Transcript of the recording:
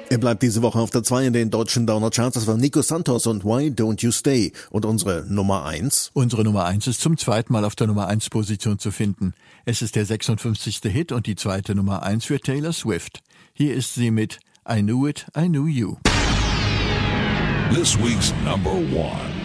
Er bleibt diese Woche auf der 2 in den deutschen Downer Charts. Das war Nico Santos und Why Don't You Stay. Und unsere Nummer 1? Unsere Nummer 1 ist zum zweiten Mal auf der Nummer 1 Position zu finden. Es ist der 56. Hit und die zweite Nummer 1 für Taylor Swift. Hier ist sie mit I Knew It, I Knew You. This week's number 1.